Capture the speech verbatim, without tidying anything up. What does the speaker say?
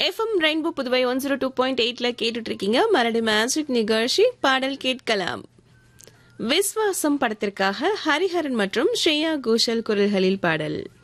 FM rainbow Puduvai one zero two point எயிட்ல கேட்டுட்டு இருக்கீங்க மரடி மேஜிக் நிகழ்ச்சி. பாடல் கேட்கலாம். விஸ்வாசம் படத்திற்காக ஹரிஹரன் மற்றும் ஸ்ரேயா கோஷல் குரல்களில் பாடல்.